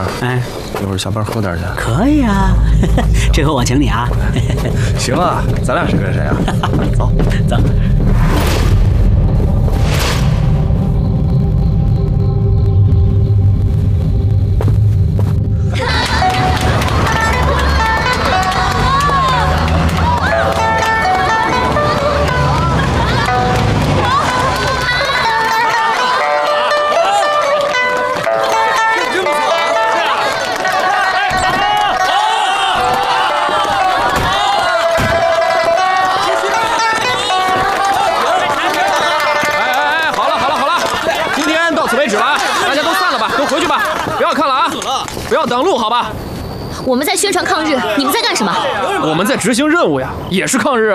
哎， 一会儿下班喝点去。 可以啊，这回我请你啊。 行啊，咱俩谁跟谁啊？走走。 不要挡路，好吧？ 我们在宣传抗日，你们在干什么？ 我们在执行任务呀，也是抗日。